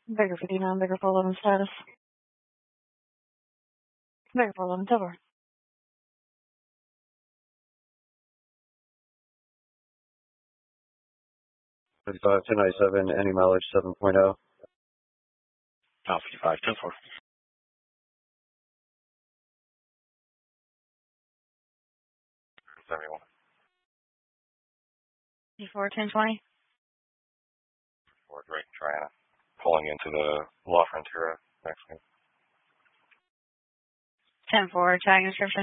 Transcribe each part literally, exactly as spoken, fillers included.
Bigger fifty-nine, bigger four eleven status. Bigger four eleven, cover. fifty-five, ten ninety-seven, any mileage seven point oh. Oh, fifty-five, ten four. seventy-one. fifty-four, ten twenty. Ford Drake Triana. Pulling into the La Frontera Mexican. ten four, tag description.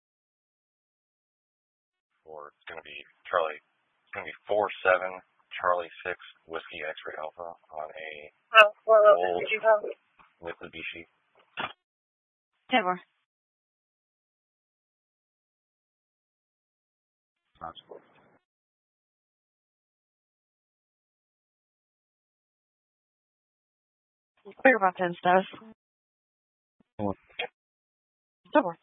Or it's going to be Charlie. It's going to be four seven Charlie six Whiskey X-Ray Alpha on a oh, four, old Mitsubishi. ten four. Transport. Bigger about ten status. Oh. ten four.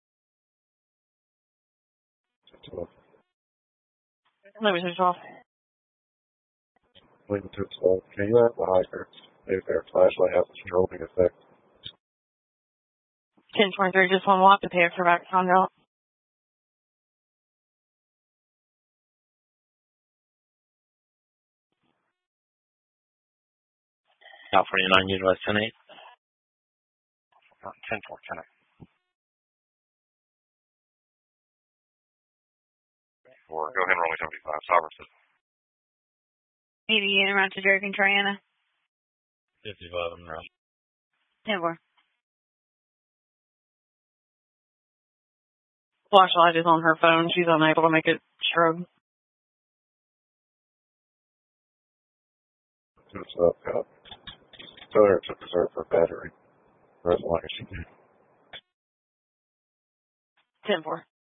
Limit to twelve. Limit to twelve. Can you have the higher, maybe their flashlight has a strobing effect? ten twenty-three, just one watt to pay extra back on out. Now forty-nine, utilize ten eight. ten four, ten eight. Or go ahead and roll me seventy-five, Sovereign System. eighty in around to Drake and Triana. fifty-five in route. ten four. Flashlight is on her phone. She's unable to make it strobe. It's up, uh, tell her to preserve her battery for as long as she can. ten four.